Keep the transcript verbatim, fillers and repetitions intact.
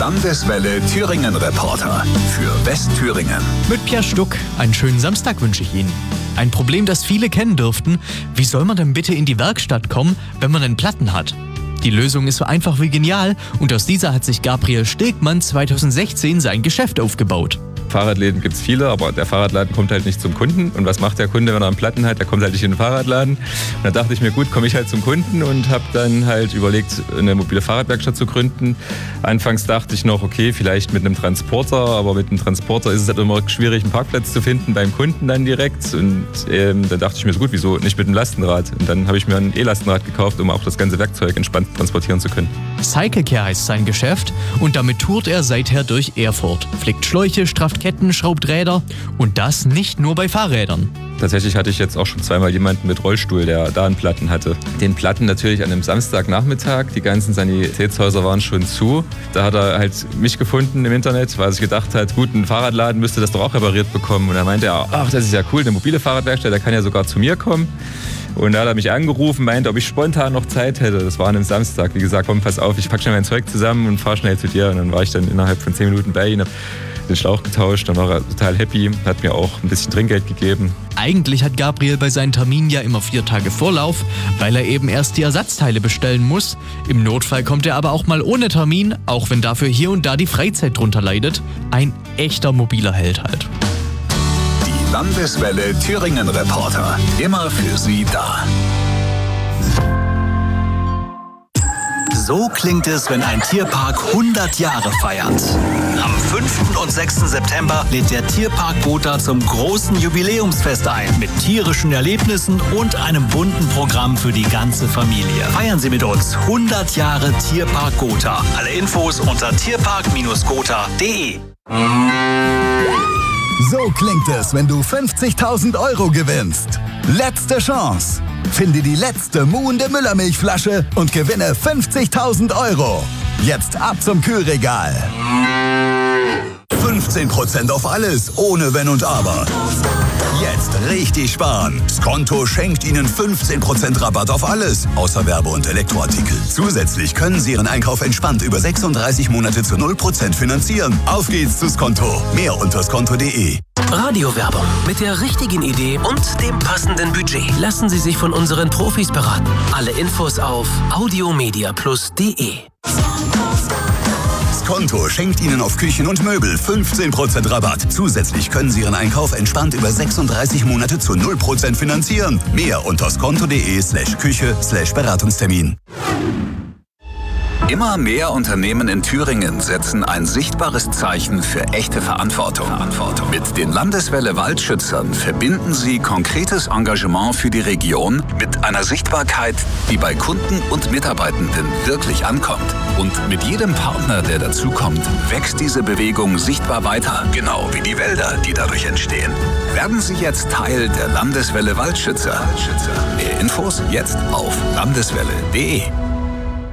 Landeswelle Thüringen Reporter für Westthüringen. Mit Pierre Stuck. Einen schönen Samstag wünsche ich Ihnen. Ein Problem, das viele kennen dürften. Wie soll man denn bitte in die Werkstatt kommen, wenn man einen Platten hat? Die Lösung ist so einfach wie genial und aus dieser hat sich Gabriel Stegmann zweitausendsechzehn sein Geschäft aufgebaut. Fahrradläden gibt es viele, aber der Fahrradladen kommt halt nicht zum Kunden. Und was macht der Kunde, wenn er einen Platten hat? Der kommt halt nicht in den Fahrradladen. Und da dachte ich mir, gut, komme ich halt zum Kunden und habe dann halt überlegt, eine mobile Fahrradwerkstatt zu gründen. Anfangs dachte ich noch, okay, vielleicht mit einem Transporter, aber mit einem Transporter ist es halt immer schwierig, einen Parkplatz zu finden beim Kunden dann direkt. Und ähm, dann dachte ich mir so, gut, wieso nicht mit einem Lastenrad? Und dann habe ich mir ein E-Lastenrad gekauft, um auch das ganze Werkzeug entspannt transportieren zu können. Cyclecare heißt sein Geschäft und damit tourt er seither durch Erfurt. Flickt Schläuche, strafft Ketten, schraubt Räder und das nicht nur bei Fahrrädern. Tatsächlich hatte ich jetzt auch schon zweimal jemanden mit Rollstuhl, der da einen Platten hatte. Den Platten natürlich an einem Samstagnachmittag. Die ganzen Sanitätshäuser waren schon zu. Da hat er halt mich gefunden im Internet, weil er sich gedacht hat, gut, ein Fahrradladen müsste das doch auch repariert bekommen. Und da meinte er, ach, das ist ja cool, eine mobile Fahrradwerkstatt, der kann ja sogar zu mir kommen. Und da hat er mich angerufen, meinte, ob ich spontan noch Zeit hätte. Das war an einem Samstag. Wie gesagt, komm, pass auf, ich packe schnell mein Zeug zusammen und fahre schnell zu dir. Und dann war ich dann innerhalb von zehn Minuten bei ihm, habe den Schlauch getauscht, dann war er total happy, hat mir auch ein bisschen Trinkgeld gegeben. Eigentlich hat Gabriel bei seinen Terminen ja immer vier Tage Vorlauf, weil er eben erst die Ersatzteile bestellen muss. Im Notfall kommt er aber auch mal ohne Termin, auch wenn dafür hier und da die Freizeit drunter leidet. Ein echter mobiler Held halt. Die Landeswelle Thüringen Reporter, immer für Sie da. So klingt es, wenn ein Tierpark hundert Jahre feiert. Am fünften und sechsten September lädt der Tierpark Gotha zum großen Jubiläumsfest ein. Mit tierischen Erlebnissen und einem bunten Programm für die ganze Familie. Feiern Sie mit uns hundert Jahre Tierpark Gotha. Alle Infos unter tierpark Bindestrich gotha punkt de. So klingt es, wenn du fünfzigtausend Euro gewinnst. Letzte Chance. Finde die letzte muhende Müllermilchflasche und gewinne fünfzigtausend Euro. Jetzt ab zum Kühlregal. fünfzehn Prozent auf alles, ohne Wenn und Aber. Jetzt richtig sparen. Skonto schenkt Ihnen fünfzehn Prozent Rabatt auf alles, außer Werbe- und Elektroartikel. Zusätzlich können Sie Ihren Einkauf entspannt über sechsunddreißig Monate zu null Prozent finanzieren. Auf geht's zu Skonto. Mehr unter skonto punkt de. Radiowerbung mit der richtigen Idee und dem passenden Budget. Lassen Sie sich von unseren Profis beraten. Alle Infos auf audiomediaplus punkt de. Skonto schenkt Ihnen auf Küchen und Möbel fünfzehn Prozent Rabatt. Zusätzlich können Sie Ihren Einkauf entspannt über sechsunddreißig Monate zu null Prozent finanzieren. Mehr unter skonto punkt de slash Küche slash Beratungstermin. Immer mehr Unternehmen in Thüringen setzen ein sichtbares Zeichen für echte Verantwortung. Verantwortung. Mit den Landeswelle Waldschützern verbinden sie konkretes Engagement für die Region mit einer Sichtbarkeit, die bei Kunden und Mitarbeitenden wirklich ankommt. Und mit jedem Partner, der dazukommt, wächst diese Bewegung sichtbar weiter, genau wie die Wälder, die dadurch entstehen. Werden Sie jetzt Teil der Landeswelle Waldschützer. Mehr Infos jetzt auf landeswelle punkt de.